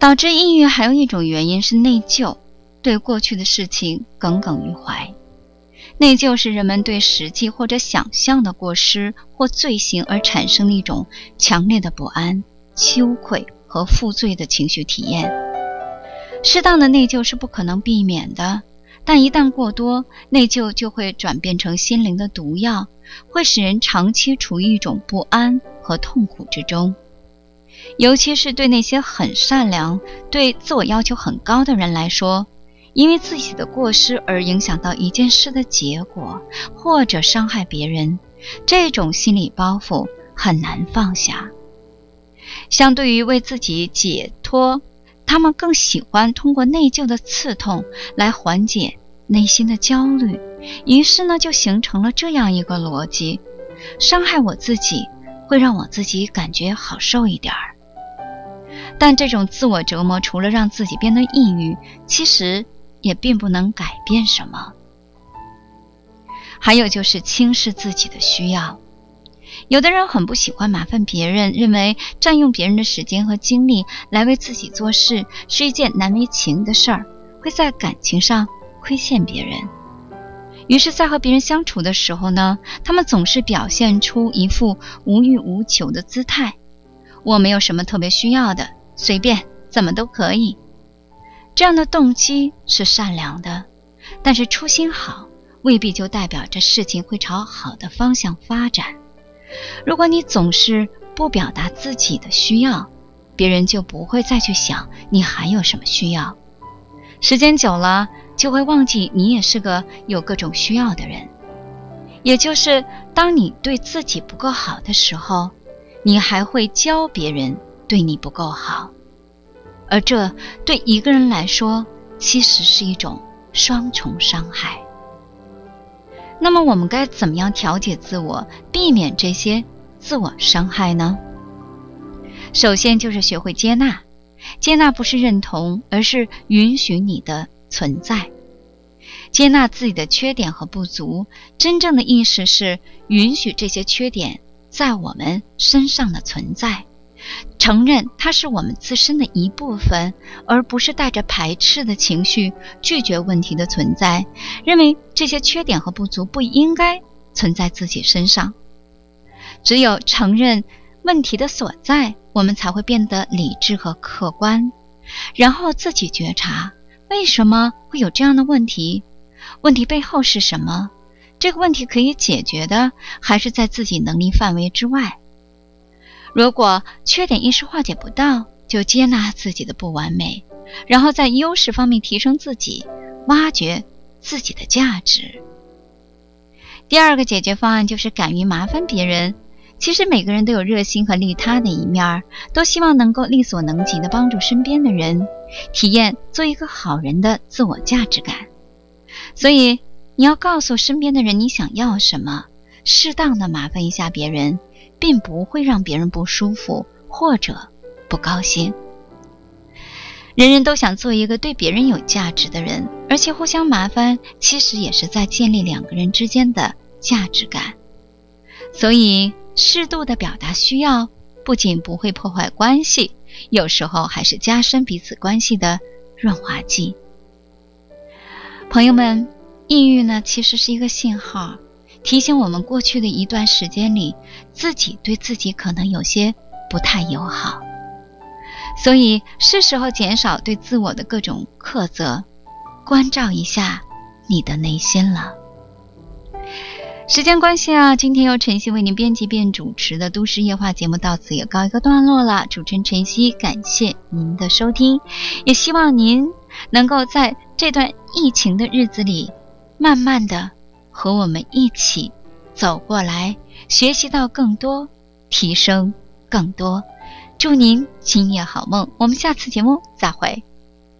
导致抑郁还有一种原因是内疚，对过去的事情耿耿于怀。内疚是人们对实际或者想象的过失或罪行而产生的一种强烈的不安、羞愧和负罪的情绪体验。适当的内疚是不可能避免的，但一旦过多，内疚就会转变成心灵的毒药，会使人长期处于一种不安和痛苦之中。尤其是对那些很善良、对自我要求很高的人来说，因为自己的过失而影响到一件事的结果，或者伤害别人，这种心理包袱很难放下。相对于为自己解脱，他们更喜欢通过内疚的刺痛来缓解内心的焦虑，于是呢，就形成了这样一个逻辑：伤害我自己会让我自己感觉好受一点儿。但这种自我折磨除了让自己变得抑郁，其实也并不能改变什么。还有就是轻视自己的需要。有的人很不喜欢麻烦别人，认为占用别人的时间和精力来为自己做事是一件难为情的事儿，会在感情上亏欠别人。于是在和别人相处的时候呢，他们总是表现出一副无欲无求的姿态，我没有什么特别需要的，随便怎么都可以。这样的动机是善良的，但是初心好未必就代表着事情会朝好的方向发展。如果你总是不表达自己的需要，别人就不会再去想你还有什么需要。时间久了，就会忘记你也是个有各种需要的人。也就是当你对自己不够好的时候，你还会教别人对你不够好。而这对一个人来说，其实是一种双重伤害。那么我们该怎么样调节自我，避免这些自我伤害呢？首先就是学会接纳。接纳不是认同，而是允许你的存在。接纳自己的缺点和不足，真正的意识是允许这些缺点在我们身上的存在，承认它是我们自身的一部分，而不是带着排斥的情绪拒绝问题的存在，认为这些缺点和不足不应该存在自己身上。只有承认问题的所在，我们才会变得理智和客观，然后自己觉察为什么会有这样的问题，问题背后是什么，这个问题可以解决的，还是在自己能力范围之外。如果缺点一时化解不到，就接纳自己的不完美，然后在优势方面提升自己，挖掘自己的价值。第二个解决方案就是敢于麻烦别人。其实每个人都有热心和利他的一面，都希望能够力所能及地帮助身边的人，体验做一个好人的自我价值感。所以你要告诉身边的人你想要什么，适当的麻烦一下别人，并不会让别人不舒服或者不高兴。人人都想做一个对别人有价值的人，而且互相麻烦其实也是在建立两个人之间的价值感。所以适度的表达需要，不仅不会破坏关系，有时候还是加深彼此关系的润滑剂。朋友们，抑郁呢，其实是一个信号，提醒我们过去的一段时间里，自己对自己可能有些不太友好。所以是时候减少对自我的各种苛责，关照一下你的内心了。时间关系啊，今天由晨曦为您编辑并主持的都市夜话节目到此也告一个段落了。主持人晨曦，感谢您的收听，也希望您能够在这段疫情的日子里，慢慢的和我们一起走过来，学习到更多，提升更多。祝您今夜好梦，我们下次节目再会。